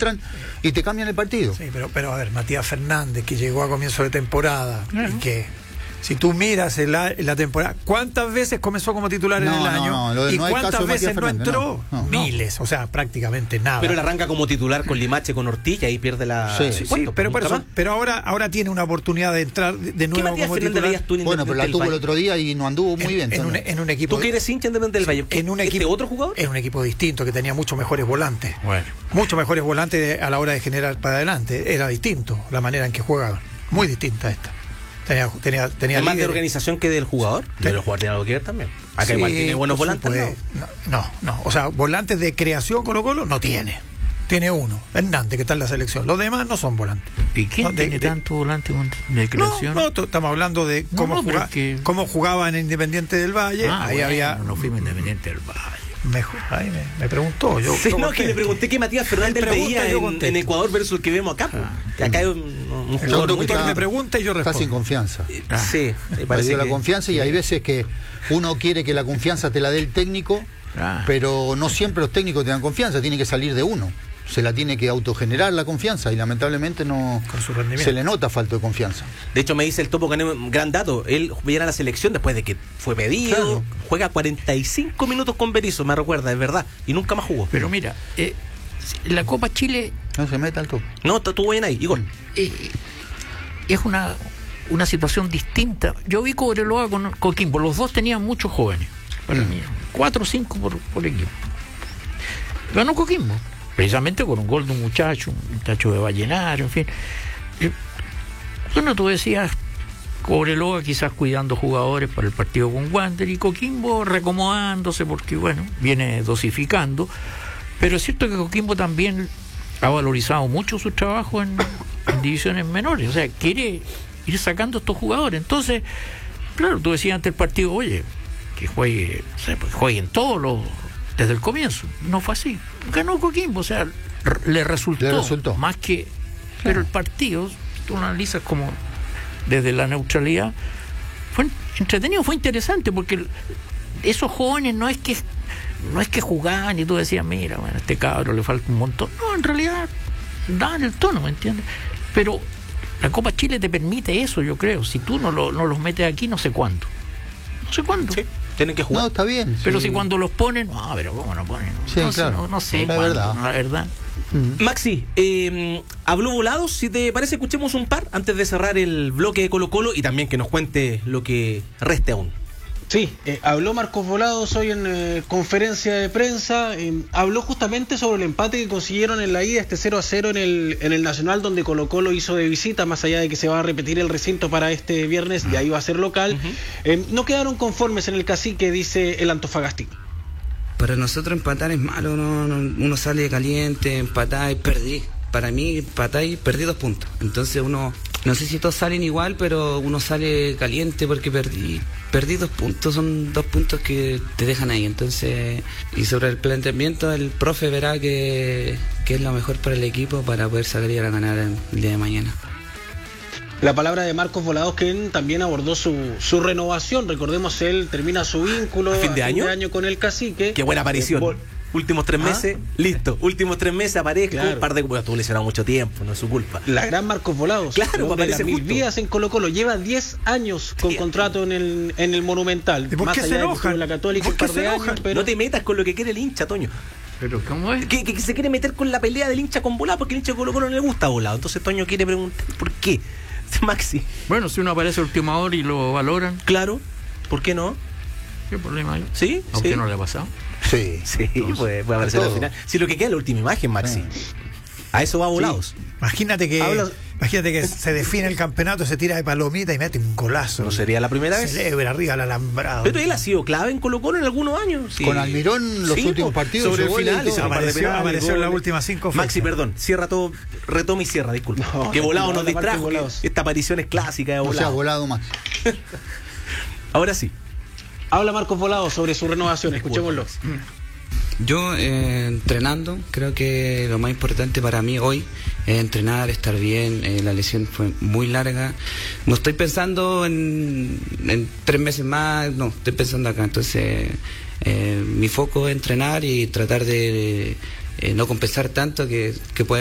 entran y te cambian el partido. Sí, pero a ver, Matías Fernández, que llegó a comienzo de temporada, y que si tú miras la temporada, ¿cuántas veces comenzó como titular en el año? ¿Y cuántas veces no entró? Miles, o sea, prácticamente nada. Pero él arranca como titular con Limache, con Ortiz, y ahí pierde la... Sí, pero ahora tiene una oportunidad de entrar de nuevo como titular. Bueno, pero la tuvo el otro día y no anduvo muy bien. En un equipo... ¿Tú que eres hincha Independiente del Valle? En un equipo, otro jugador? En un equipo distinto, que tenía muchos mejores volantes. Bueno. Muchos mejores volantes a la hora de generar para adelante. Era distinto la manera en que jugaban. Muy distinta esta. Tenía más de organización que del jugador. El jugador tiene algo que ver también. Acá sí, igual tiene buenos volantes. No. O sea, volantes de creación Colo-Colo no tiene. Tiene uno, Hernández, que está en la selección. Los demás no son volantes. ¿Y quién tiene tanto volante de creación? No, estamos hablando de cómo jugaba en Independiente del Valle. Ahí había. No fuimos Independiente del Valle. Mejor, ahí me preguntó. Que le pregunté que Matías Fernández veía en Ecuador versus el que vemos acá. Que acá hay un jugador que me pregunta y yo respondo. Está sin confianza. Sí, me parece la confianza, y hay veces que uno quiere que la confianza te la dé el técnico, pero no siempre los técnicos te dan confianza, tiene que salir de uno. Se la tiene que autogenerar la confianza y lamentablemente no se le nota falta de confianza. De hecho, me dice el Topo Cané, un gran dato, él viene a la selección después de que fue pedido, juega 45 minutos con Berizzo, me recuerda, es verdad, y nunca más jugó. Pero mira, la Copa Chile... No se meta al Topo. No, estuvo bien ahí, Igor. Es una situación distinta. Yo vi Cobreloa con Coquimbo, los dos tenían muchos jóvenes, para mí, 4 o 5 por equipo. Ganó Coquimbo, precisamente con un gol de un muchacho de Vallenario, en fin. Bueno, tú decías, Cobreloa quizás cuidando jugadores para el partido con Wander, y Coquimbo recomodándose porque, bueno, viene dosificando. Pero es cierto que Coquimbo también ha valorizado mucho su trabajo en divisiones menores. O sea, quiere ir sacando estos jugadores. Entonces, claro, tú decías antes del partido, oye, que jueguen todos los... desde el comienzo. No fue así. Ganó Coquimbo, o sea, le resultó. Más que... Pero el partido, tú lo analizas como desde la neutralidad, fue entretenido, fue interesante, porque esos jóvenes no es que jugaban y tú decías, mira, bueno, a este cabro le falta un montón. No, en realidad daban el tono, ¿me entiendes? Pero la Copa Chile te permite eso, yo creo. Si tú no los metes aquí, no sé cuándo. Sí, tienen que jugar. No, está bien. Pero si cuando los ponen, pero ¿cómo no ponen? Sí, claro. No sé, la verdad. Maxi, habló Volados, si te parece escuchemos un par antes de cerrar el bloque de Colo-Colo y también que nos cuente lo que reste aún. Sí, habló Marcos Volados hoy en conferencia de prensa, habló justamente sobre el empate que consiguieron en la ida, 0-0 en el Nacional, donde Colo-Colo hizo de visita, más allá de que se va a repetir el recinto para este viernes, y ahí va a ser local. No quedaron conformes en el Cacique, dice el Antofagastino. Para nosotros empatar es malo, uno sale caliente, empatar y perdí. Para mí, empatar y perdí 2 puntos. Entonces uno, no sé si todos salen igual, pero uno sale caliente porque perdí 2 puntos, son 2 puntos que te dejan ahí. Entonces, y sobre el planteamiento, el profe verá que es lo mejor para el equipo para poder salir a ganar el día de mañana. La palabra de Marcos Volados, que también abordó su renovación. Recordemos, él termina su vínculo a fin de año con el Cacique. Qué buena aparición. Últimos 3 meses, listo. Últimos 3 meses aparezco, un par de... Bueno, estuvo lesionado mucho tiempo, no es su culpa. La gran Marcos Volados. Claro, aparece mil vidas en Colo-Colo. Lleva 10 años con contrato en el Monumental. ¿Y por qué se enoja? En la Católica un par de años, pero... No te metas con lo que quiere el hincha, Toño. ¿Pero cómo es? Que se quiere meter con la pelea del hincha con Volado, porque el hincha de Colo-Colo no le gusta Volado. Entonces Toño quiere preguntar por qué. Maxi. Bueno, si uno aparece a última hora y lo valoran. Claro, ¿por qué no? ¿Qué problema hay? ¿Sí? ¿A usted no le ha pasado? Sí, puede aparecer al final. Si lo que queda es la última imagen, Maxi. A eso va Volados. Imagínate que se define el campeonato, se tira de palomita y mete un golazo. ¿No sería la primera vez? Celebra arriba al alambrado. Pero él ha sido clave en Colo-Colo en algunos años. Sí. Con Almirón los últimos partidos. Sobre el final. Apareció en las últimas 5 fechas. Maxi, perdón. Cierra todo. Retoma y cierra, disculpa. Que Volado nos distrajo. Esta aparición es clásica de Volado. O sea, Volado más. Ahora sí. Habla Marcos Volados sobre su renovación. Escuchémoslo. Yo entrenando, creo que lo más importante para mí hoy es entrenar, estar bien. La lesión fue muy larga. No estoy pensando en 3 meses más, no, estoy pensando acá. Entonces mi foco es entrenar y tratar de no compensar tanto que puede